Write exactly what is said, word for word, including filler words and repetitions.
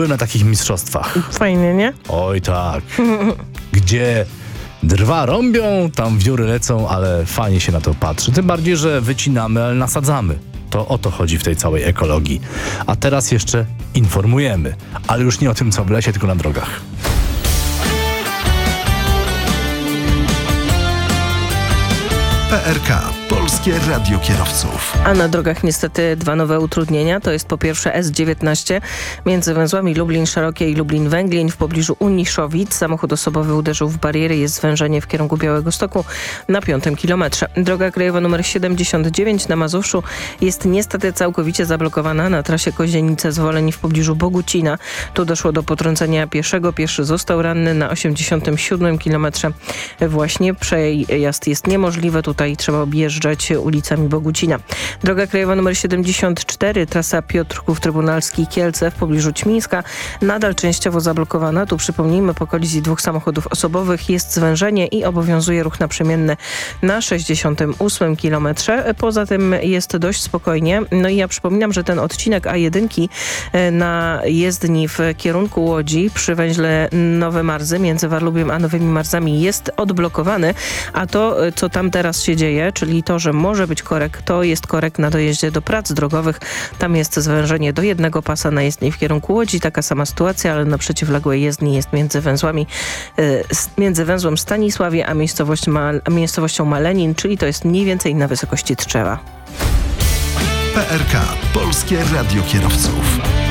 byłem na takich mistrzostwach. Fajnie, nie? Oj tak. Gdzie drwa rąbią, tam wióry lecą, ale fajnie się na to patrzy. Tym bardziej, że wycinamy, ale nasadzamy. To o to chodzi w tej całej ekologii. A teraz jeszcze informujemy, ale już nie o tym, co w lesie, tylko na drogach. P R K. Polskie Radio Kierowców. A na drogach niestety dwa nowe utrudnienia. To jest po pierwsze S dziewiętnaście między węzłami Lublin-Szerokie i Lublin-Węglin w pobliżu Uniszowic. Samochód osobowy uderzył w bariery. Jest zwężenie w kierunku Białegostoku na piątym kilometrze. Droga krajowa nr siedemdziesiąt dziewięć na Mazowszu jest niestety całkowicie zablokowana na trasie Kozienice-Zwoleń w pobliżu Bogucina. Tu doszło do potrącenia pieszego. Pieszy został ranny na osiemdziesiątym siódmym kilometrze. Właśnie przejazd jest niemożliwy. Tutaj trzeba objeżdżać ulicami Bogucina. Droga krajowa nr siedemdziesiąt cztery, trasa Piotrków-Trybunalski Kielce w pobliżu Ćmińska, nadal częściowo zablokowana. Tu przypomnijmy, po kolizji dwóch samochodów osobowych jest zwężenie i obowiązuje ruch naprzemienny na sześćdziesiątym ósmym kilometrze. Poza tym jest dość spokojnie. No i ja przypominam, że ten odcinek A jeden na jezdni w kierunku Łodzi przy węźle Nowe Marzy między Warlubiem a Nowymi Marzami jest odblokowany, a to, co tam teraz się dzieje, czyli to, że może być korek, to jest korek na dojeździe do prac drogowych. Tam jest zwężenie do jednego pasa na jezdni w kierunku Łodzi. Taka sama sytuacja, ale na przeciwległej jezdni jest między węzłami, y, między węzłem Stanisławie a miejscowość Mal, a miejscowością Malenin, czyli to jest mniej więcej na wysokości Tczewa. P R K. Polskie Radio Kierowców.